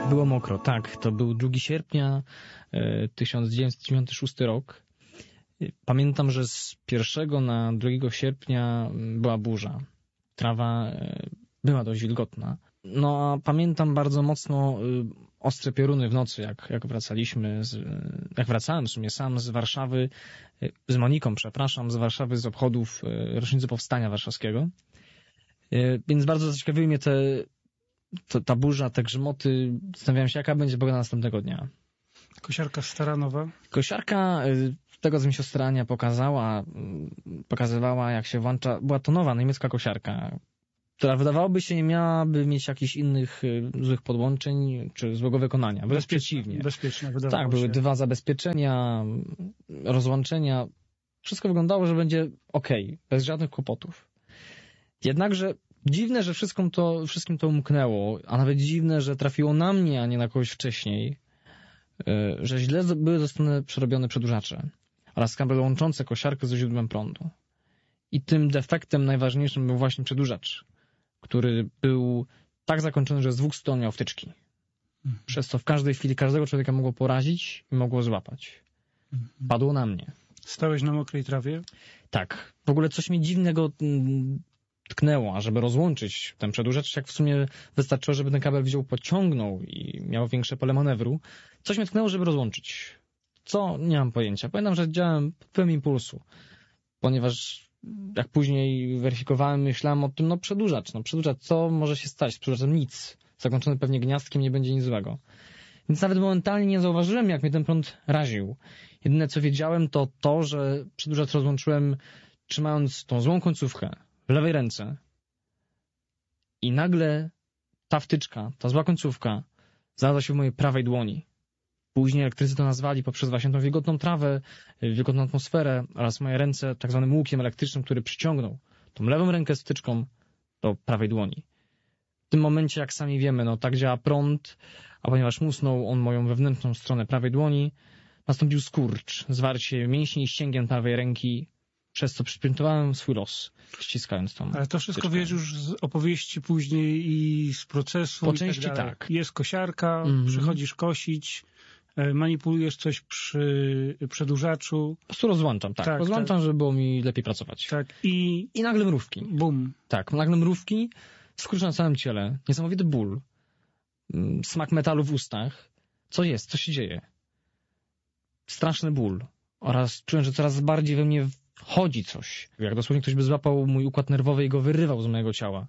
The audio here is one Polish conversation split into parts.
Było mokro, tak. To był 2 sierpnia 1996 rok. Pamiętam, że z 1 na 2 sierpnia była burza. Trawa była dość wilgotna. No a pamiętam bardzo mocno ostre pioruny w nocy, jak wracaliśmy, jak wracałem w sumie sam z Warszawy, z Moniką, przepraszam, z Warszawy, z obchodów rocznicy Powstania Warszawskiego. Więc bardzo zaciekawiły mnie ta burza, te grzmoty. Zastanawiałem się, jaka będzie pogoda następnego dnia. Kosiarka Staranowa? Kosiarka, tego co mi siostra Ania pokazywała, jak się włącza, była to nowa niemiecka kosiarka, która wydawałoby się nie miałaby mieć jakichś innych złych podłączeń czy złego wykonania. Wręcz przeciwnie. Bezpieczna, wydawało się. Tak, były 2 zabezpieczenia, rozłączenia. Wszystko wyglądało, że będzie okej, bez żadnych kłopotów. Jednakże dziwne, że wszystkim to umknęło, a nawet dziwne, że trafiło na mnie, a nie na kogoś wcześniej, że źle były zostane przerobione przedłużacze oraz kable łączące kosiarkę ze źródłem prądu. I tym defektem najważniejszym był właśnie przedłużacz, który był tak zakończony, że z 2 stron miał wtyczki. Przez co w każdej chwili każdego człowieka mogło porazić i mogło złapać. Padło na mnie. Stałeś na mokrej trawie? Tak. W ogóle coś mi dziwnego tknęło, a żeby rozłączyć ten przedłużacz, jak w sumie wystarczyło, żeby ten kabel wziął, pociągnął i miał większe pole manewru. Coś mnie tknęło, żeby rozłączyć. Co? Nie mam pojęcia. Pamiętam, że działałem pod wpływem impulsu, ponieważ jak później weryfikowałem, myślałem o tym, przedłużacz, co może się stać z przedłużaczem? Nic. Zakończony pewnie gniazdkiem, nie będzie nic złego. Więc nawet momentalnie nie zauważyłem, jak mnie ten prąd raził. Jedyne co wiedziałem to, że przedłużacz rozłączyłem trzymając tą złą końcówkę w lewej ręce i nagle ta wtyczka, ta zła końcówka znalazła się w mojej prawej dłoni. Później elektrycy to nazwali poprzez właśnie tą wilgotną trawę, wilgotną atmosferę oraz moje ręce tak zwanym łukiem elektrycznym, który przyciągnął tą lewą rękę z wtyczką do prawej dłoni. W tym momencie, jak sami wiemy, tak działa prąd, a ponieważ musnął on moją wewnętrzną stronę prawej dłoni, nastąpił skurcz, zwarcie mięśni i ścięgien prawej ręki, przez co przypiętowałem swój los, ściskając tą Ale to wszystko wtyczkę. wiesz już z opowieści później i z procesu. Po i części tak dalej. tak. Jest kosiarka, przychodzisz kosić, manipulujesz coś przy przedłużaczu. Po prostu rozłączam, tak. Rozłączam, żeby było mi lepiej pracować. Tak. I nagle mrówki. Bum. Tak, nagle mrówki, skurcz na całym ciele, niesamowity ból, smak metalu w ustach. Co jest? Co się dzieje? Straszny ból. Oraz czułem, że coraz bardziej we mnie chodzi coś. Jak dosłownie ktoś by złapał mój układ nerwowy i go wyrywał z mojego ciała.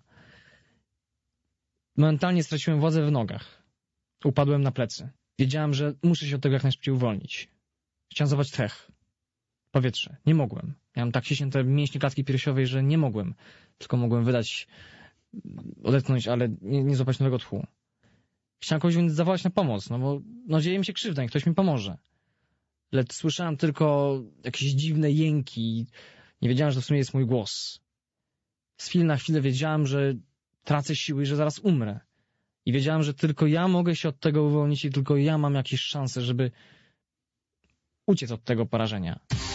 Momentalnie straciłem władzę w nogach. Upadłem na plecy. Wiedziałem, że muszę się od tego jak najszybciej uwolnić. Chciałem zobaczyć tchech. Powietrze. Nie mogłem. Miałem tak ściśnięte mięśnie klatki piersiowej, że nie mogłem. Tylko mogłem odetchnąć, ale nie złapać nowego tchu. Chciałem kogoś więc zawołać na pomoc, bo dzieje mi się krzywda i ktoś mi pomoże. Lecz słyszałem tylko jakieś dziwne jęki. Nie wiedziałem, że to w sumie jest mój głos. Z chwili na chwilę wiedziałem, że tracę siły i że zaraz umrę. I wiedziałem, że tylko ja mogę się od tego uwolnić i tylko ja mam jakieś szanse, żeby uciec od tego porażenia.